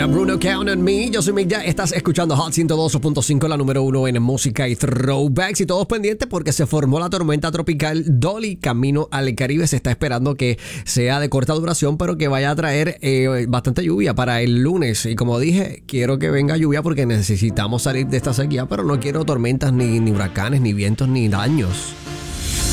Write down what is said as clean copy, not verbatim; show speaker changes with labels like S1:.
S1: Era Bruno Count on Me. Yo soy Mick Ya. Estás escuchando Hot 102.5, la número uno en música y throwbacks. Y todos pendientes porque se formó la tormenta tropical Dolly camino al Caribe. Se está esperando que sea de corta duración, pero que vaya a traer bastante lluvia para el lunes. Y como dije, quiero que venga lluvia porque necesitamos salir de esta sequía, pero no quiero tormentas, ni huracanes, ni vientos, ni daños.